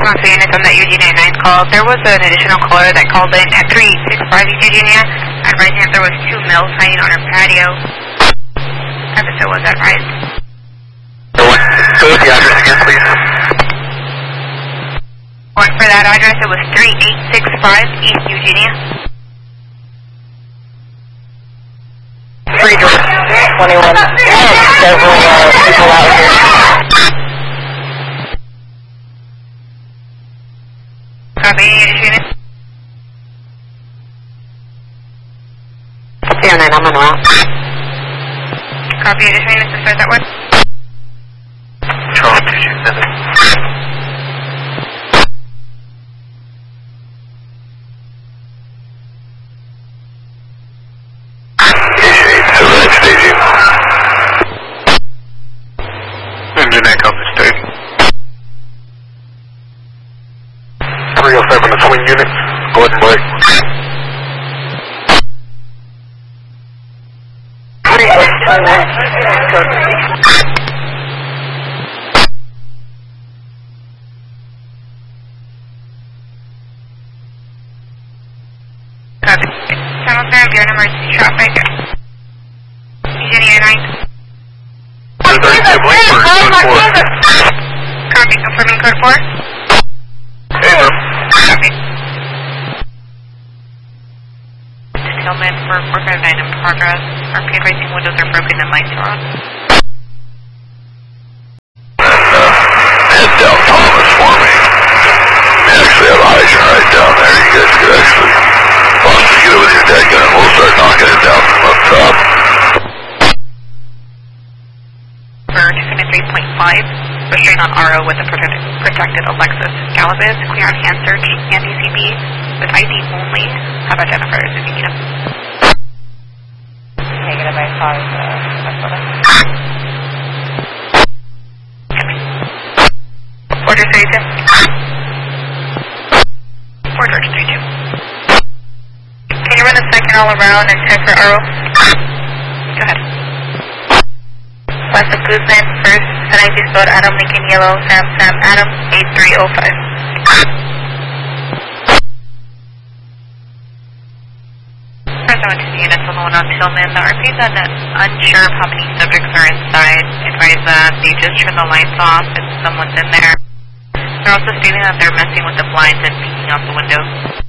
Response to units on that Eugenia 9 call. There was an additional caller that called in at 3865 East Eugenia, advising that there was 2 males hiding on her patio. So was that right? Go with the address again, please. Going for that address, it was 3865 East Eugenia. 3 George 21. Several people out here. Copy, unit. 09, I'm on route. Copy, unit, to start that one. Charlie 227. Engine and copy state. 307 to swing units. Go ahead and break. 309. Copy. Channel 3, you're in emergency traffic. Eugenia 9. Copy, confirming code 4. Copy. Detailment for 459 in progress. RP advising windows are broken and lights are on. Head down Thomas for me. We actually have a hydrant right down there. You guys could actually possibly get it with your deck gun. We'll start knocking it down from up top. Bird, unit 3.5. Restrain on RO with a protected Alexis Gallivis. Clear on hand search and DCB with ID only. Have identifiers if you need them. Negative, I saw Order 32. Order 32. Can you run a second all around and check for RO? Go ahead. West of Guzman, first, San Spot, Adam, Lincoln, Yellow, Sam, Adam, 8305. Present to the units on the one on Tillman. The RP's unsure of how many subjects are inside. Advise that they just turn the lights off if someone's in there. They're also stating that they're messing with the blinds and peeking out the window.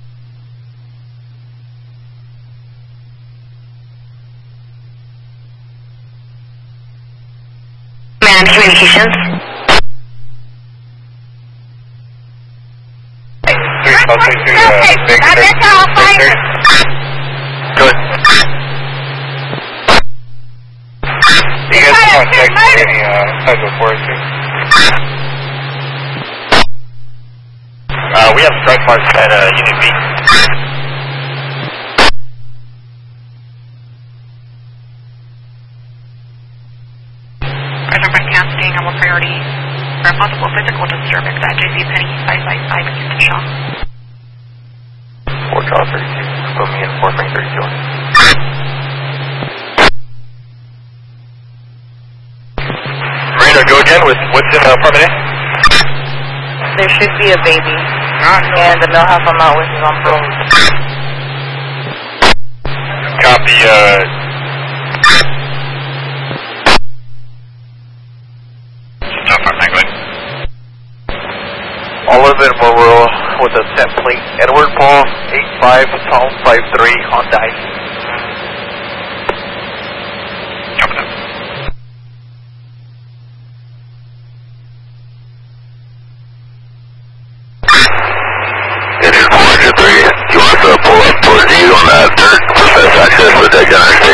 Man, communications. 3 closely to Big Victor. Good. You guys want to check any type of forestry? We have strike marks at Unit B. Casting level priority for a possible physical disturbance at JC Penny 555 East Shaw. 4 draw 32. Put me in 4 frame 32. Marina, go again with what's in apartment A? There should be a baby. And the millhouse I'm out with is on parole. Copy, all of it Mobile with a set plate. Edward Paul 85 Tom 53 on dice. Copy that. It is 403. You want to pull up towards you on that dirt? Access with that gunner.